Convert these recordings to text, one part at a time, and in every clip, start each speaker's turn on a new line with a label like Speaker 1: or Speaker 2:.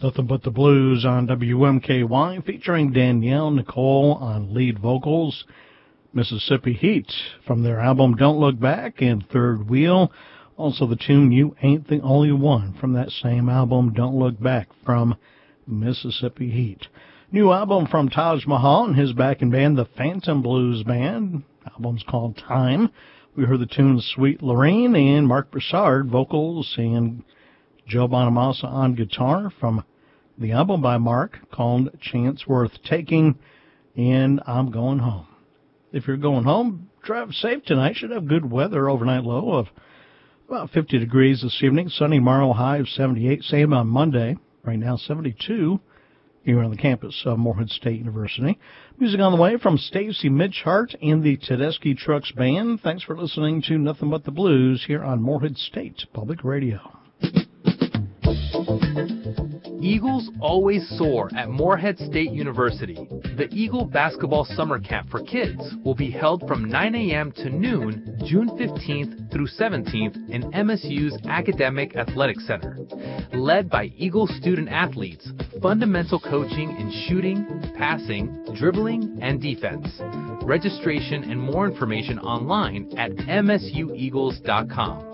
Speaker 1: Nothing But the Blues on WMKY, featuring Danielle Nicole on lead vocals. Mississippi Heat from their album Don't Look Back and Third Wheel. Also the tune You Ain't the Only One from that same album Don't Look Back from Mississippi Heat. New album from Taj Mahal and his backing band, the Phantom Blues Band. Album's called Time. We heard the tune Sweet Lorraine and Mark Broussard vocals and Joe Bonamassa on guitar from the album by Mark called Chance Worth Taking, and I'm Going Home. If you're going home, drive safe tonight. Should have good weather, overnight low of about 50 degrees this evening. Sunny tomorrow, high of 78. Same on Monday. Right now, 72 here on the campus of Morehead State University. Music on the way from Stacy Mitchhart and the Tedeschi Trucks Band. Thanks for listening to Nothing But the Blues here on Morehead State Public Radio.
Speaker 2: Eagles always soar at Morehead State University. The Eagle Basketball Summer Camp for Kids will be held from 9 a.m. to noon, June 15th through 17th in MSU's Academic Athletic Center. Led by Eagle student athletes, fundamental coaching in shooting, passing, dribbling, and defense. Registration and more information online at msueagles.com.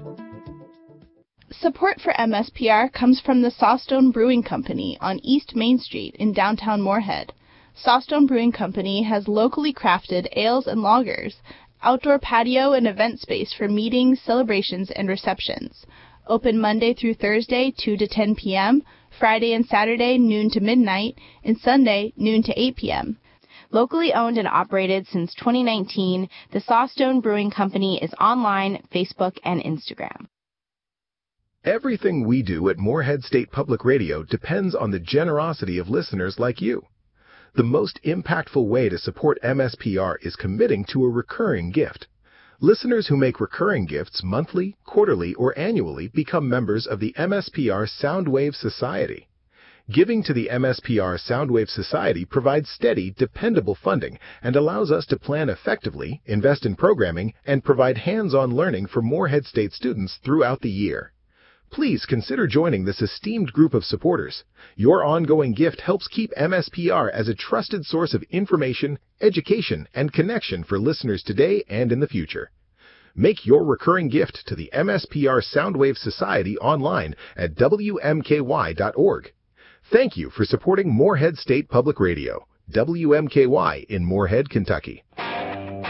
Speaker 3: Support for MSPR comes from the Sawstone Brewing Company on East Main Street in downtown Morehead. Sawstone Brewing Company has locally crafted ales and lagers, outdoor patio and event space for meetings, celebrations, and receptions. Open Monday through Thursday, 2 to 10 p.m., Friday and Saturday, noon to midnight, and Sunday, noon to 8 p.m.
Speaker 4: Locally owned and operated since 2019, the Sawstone Brewing Company is online, Facebook, and Instagram.
Speaker 5: Everything we do at Morehead State Public Radio depends on the generosity of listeners like you. The most impactful way to support MSPR is committing to a recurring gift. Listeners who make recurring gifts monthly, quarterly, or annually become members of the MSPR Soundwave Society. Giving to the MSPR Soundwave Society provides steady, dependable funding and allows us to plan effectively, invest in programming, and provide hands-on learning for Morehead State students throughout the year. Please consider joining this esteemed group of supporters. Your ongoing gift helps keep MSPR as a trusted source of information, education, and connection for listeners today and in the future. Make your recurring gift to the MSPR Soundwave Society online at WMKY.org. Thank you for supporting Morehead State Public Radio, WMKY in Morehead, Kentucky.